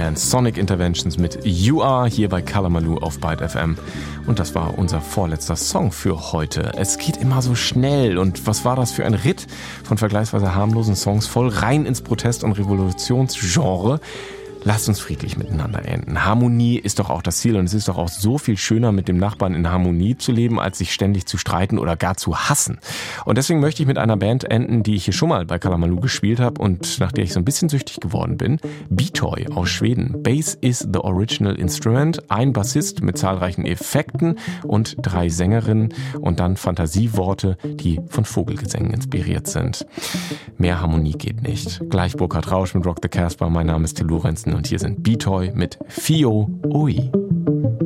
Band Sonic Interventions mit You Are hier bei Kalamaloo auf Byte FM. Und das war unser vorletzter Song für heute. Es geht immer so schnell und was war das für ein Ritt von vergleichsweise harmlosen Songs voll rein ins Protest- und Revolutionsgenre. Lasst uns friedlich miteinander enden. Harmonie ist doch auch das Ziel und es ist doch auch so viel schöner, mit dem Nachbarn in Harmonie zu leben, als sich ständig zu streiten oder gar zu hassen. Und deswegen möchte ich mit einer Band enden, die ich hier schon mal bei Kalamaloo gespielt habe und nach der ich so ein bisschen süchtig geworden bin. B-Toy aus Schweden. Bass is the original instrument. Ein Bassist mit zahlreichen Effekten und 3 Sängerinnen und dann Fantasieworte, die von Vogelgesängen inspiriert sind. Mehr Harmonie geht nicht. Gleich Burkhard Rausch mit Rock the Casbah. Mein Name ist Till Lorenzen. Und hier sind B-Toy mit Fio Oi.